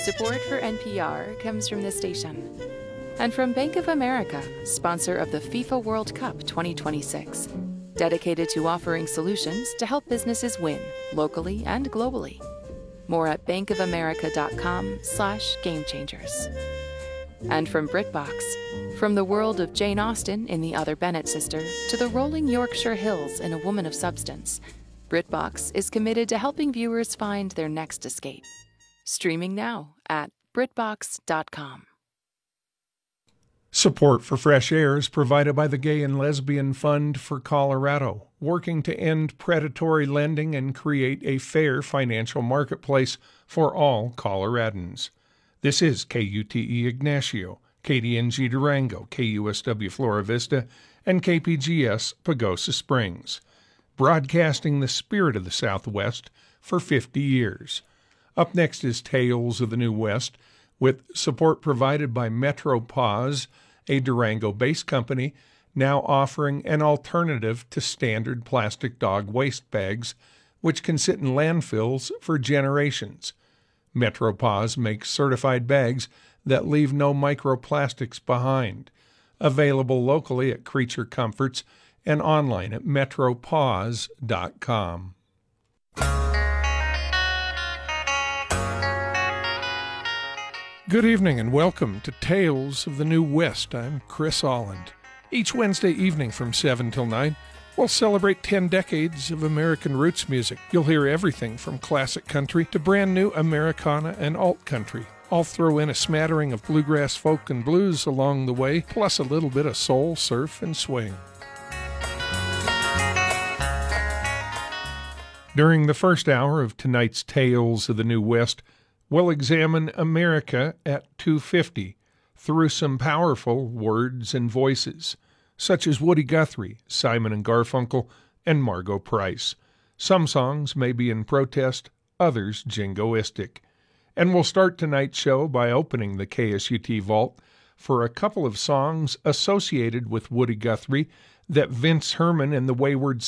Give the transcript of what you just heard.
Support for NPR comes from this station and from Bank of America, sponsor of the FIFA World Cup 2026, dedicated to offering solutions to help businesses win locally and globally. More at bankofamerica.com/gamechangers. And from BritBox, from the world of Jane Austen in The Other Bennet Sister to the rolling Yorkshire Hills in A Woman of Substance, BritBox is committed to helping viewers find their next escape. Streaming now at BritBox.com. Support for Fresh Air is provided by the Gay and Lesbian Fund for Colorado, working to end predatory lending and create a fair financial marketplace for all Coloradans. This is KUTE Ignacio, KDNG Durango, KUSW Flora Vista, and KPGS Pagosa Springs, broadcasting the spirit of the Southwest for 50 years. Up next is Tales of the New West, with support provided by MetroPause, a Durango-based company now offering an alternative to standard plastic dog waste bags, which can sit in landfills for generations. MetroPause makes certified bags that leave no microplastics behind. Available locally at Creature Comforts and online at metropause.com. Good evening and welcome to Tales of the New West. I'm Chris Alland. Each Wednesday evening from 7 till 9, we'll celebrate 10 decades of American roots music. You'll hear everything from classic country to brand new Americana and alt country. I'll throw in a smattering of bluegrass, folk, and blues along the way, plus a little bit of soul, surf, and swing. During the first hour of tonight's Tales of the New West, we'll examine America at 250 through some powerful words and voices, such as Woody Guthrie, Simon and Garfunkel, and Margo Price. Some songs may be in protest, others jingoistic. And we'll start tonight's show by opening the KSUT vault for a couple of songs associated with Woody Guthrie that Vince Herman and the Wayward